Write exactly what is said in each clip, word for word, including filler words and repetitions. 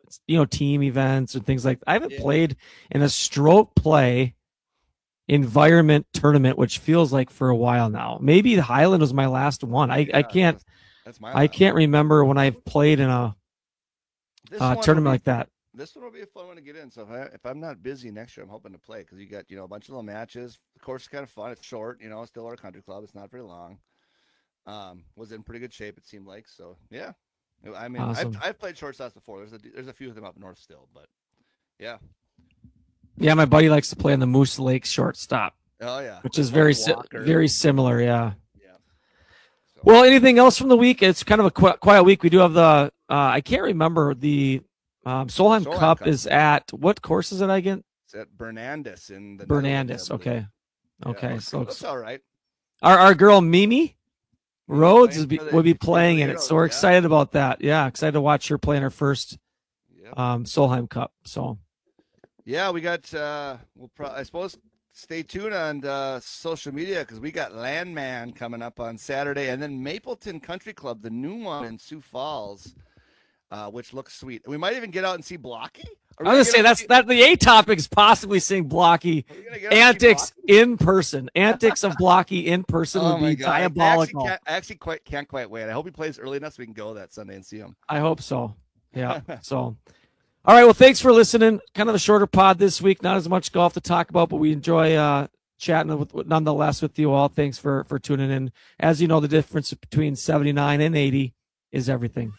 you know, team events and things like that. I haven't Yeah. played in a stroke play environment tournament, which feels like for a while now. Maybe the Highland was my last one. I, Yeah, I can't, that's, that's my I last can't one. remember when I've played in a This uh, one will tournament be- like that. This one will be a fun one to get in. So if, I, if I'm not busy next year, I'm hoping to play because you got, you know, a bunch of little matches. The course is kind of fun. It's short, you know, it's still our country club. It's not very long. Um, was in pretty good shape, it seemed like. So yeah, I mean, Awesome. I've, I've played shortstops before. There's a there's a few of them up north still, but yeah. Yeah, my buddy likes to play in the Moose Lake shortstop, Oh yeah, which is very si- Walker. very similar. Yeah. Yeah. So, Well, anything else from the week? It's kind of a qu- quiet week. We do have the uh, I can't remember the um, Solheim, Solheim Cup Cup. is at what course is it again? it's at Bernandes in the Bernandes. Netherlands, I believe. Okay. Yeah, Okay. looks- So looks all right. our our girl Mimi Rhodes is playing be, for the- will be she's playing for in the it. So Heroes, we're yeah. excited about that. Yeah, excited to watch her play in her first Yep. um, Solheim Cup. So Yeah, we got. Uh, we'll pro- I suppose stay tuned on uh, social media because we got Landman coming up on Saturday, and then Mapleton Country Club, the new one in Sioux Falls, uh, which looks sweet. We might even get out and see Blocky. Are we I was gonna gonna say get out that's and that the A topic is possibly seeing Blocky see- are we gonna get out and see antics Blocky? in person. Antics of Blocky in person Oh would my be God. I actually, diabolical. can't, I actually quite can't quite wait. I hope he plays early enough so we can go that Sunday and see him. I hope so. Yeah. So, all right. Well, thanks for listening. Kind of a shorter pod this week. Not as much golf to talk about, but we enjoy uh, chatting with, nonetheless with you all. Thanks for for tuning in. As you know, the difference between seventy-nine and eighty is everything.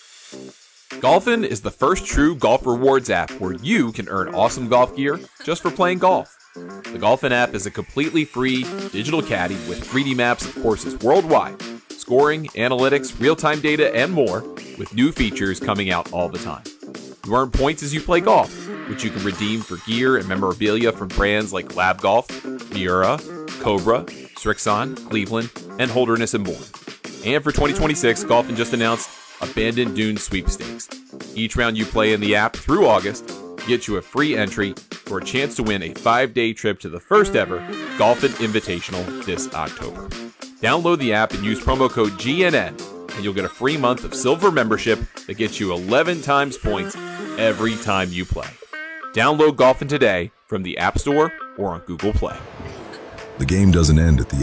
Golfin is the first true golf rewards app where you can earn awesome golf gear just for playing golf. The Golfin app is a completely free digital caddy with three D maps of courses worldwide, scoring, analytics, real-time data, and more, with new features coming out all the time. You earn points as you play golf, which you can redeem for gear and memorabilia from brands like Lab Golf, Miura, Cobra, Strixon, Cleveland, and Holderness and Bourne. And for twenty twenty-six, Golfin just announced Abandoned Dunes Sweepstakes. Each round you play in the app through August gets you a free entry for a chance to win a five-day trip to the first ever Golfin Invitational this October. Download the app and use promo code G N N, and you'll get a free month of silver membership that gets you eleven times points every time you play. Download Golfin today from the App Store or on Google Play. The game doesn't end at the